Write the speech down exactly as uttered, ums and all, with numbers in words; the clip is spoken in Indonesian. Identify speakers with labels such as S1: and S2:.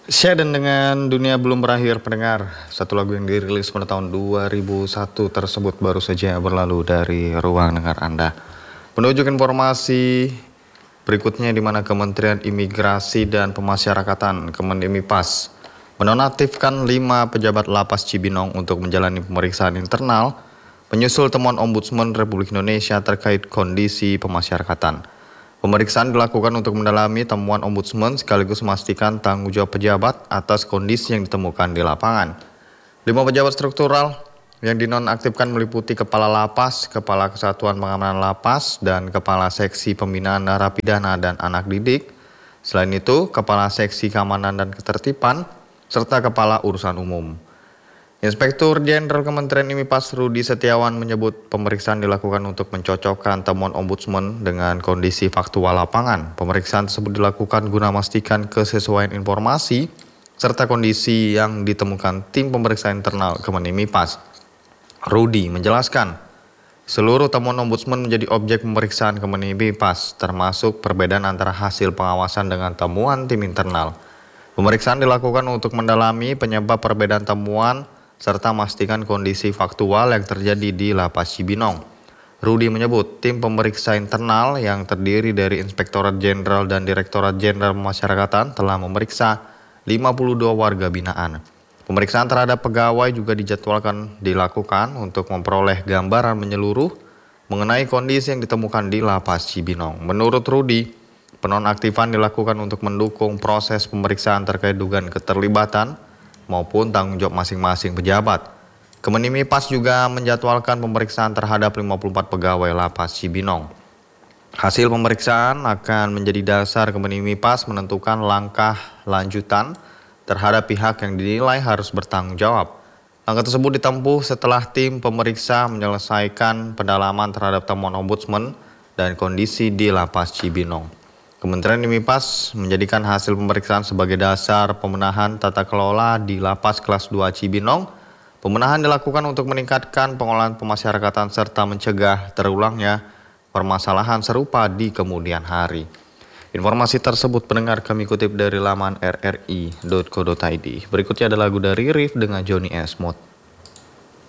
S1: Syahdan dengan Dunia Belum Berakhir pendengar, satu lagu yang dirilis pada tahun dua ribu satu tersebut baru saja berlalu dari ruang dengar Anda. Menuju ke informasi berikutnya di mana Kementerian Imigrasi dan Pemasyarakatan Kemenimipas menonaktifkan lima pejabat Lapas Cibinong untuk menjalani pemeriksaan internal menyusul temuan Ombudsman Republik Indonesia terkait kondisi pemasyarakatan. Pemeriksaan dilakukan untuk mendalami temuan Ombudsman sekaligus memastikan tanggung jawab pejabat atas kondisi yang ditemukan di lapangan. Lima pejabat struktural yang dinonaktifkan meliputi Kepala Lapas, Kepala Kesatuan Pengamanan Lapas, dan Kepala Seksi Pembinaan Narapidana dan Anak Didik. Selain itu, Kepala Seksi Keamanan dan Ketertiban, serta Kepala Urusan Umum. Inspektur Jenderal Kementerian Imipas Rudi Setiawan menyebut pemeriksaan dilakukan untuk mencocokkan temuan Ombudsman dengan kondisi faktual lapangan. Pemeriksaan tersebut dilakukan guna memastikan kesesuaian informasi serta kondisi yang ditemukan tim pemeriksa internal Kemenimipas. Rudi menjelaskan, seluruh temuan Ombudsman menjadi objek pemeriksaan Kemenimipas, termasuk perbedaan antara hasil pengawasan dengan temuan tim internal. Pemeriksaan dilakukan untuk mendalami penyebab perbedaan temuan serta memastikan kondisi faktual yang terjadi di Lapas Cibinong. Rudi menyebut tim pemeriksa internal yang terdiri dari Inspektorat Jenderal dan Direktorat Jenderal Pemasyarakatan telah memeriksa lima puluh dua warga binaan. Pemeriksaan terhadap pegawai juga dijadwalkan dilakukan untuk memperoleh gambaran menyeluruh mengenai kondisi yang ditemukan di Lapas Cibinong. Menurut Rudi, penonaktifan dilakukan untuk mendukung proses pemeriksaan terkait dugaan keterlibatan maupun tanggung jawab masing-masing pejabat. Kemenimipas juga menjadwalkan pemeriksaan terhadap lima puluh empat pegawai Lapas Cibinong. Hasil pemeriksaan akan menjadi dasar Kemenimipas menentukan langkah lanjutan terhadap pihak yang dinilai harus bertanggung jawab. Langkah tersebut ditempuh setelah tim pemeriksa menyelesaikan pendalaman terhadap temuan Ombudsman dan kondisi di Lapas Cibinong. Kementerian Imipas menjadikan hasil pemeriksaan sebagai dasar pembenahan tata kelola di Lapas Kelas dua Cibinong. Pembenahan dilakukan untuk meningkatkan pengolahan pemasyarakatan serta mencegah terulangnya permasalahan serupa di kemudian hari. Informasi tersebut pendengar kami kutip dari laman r r i titik co titik i d. Berikutnya ada lagu dari Rif dengan Johnny S. Mod.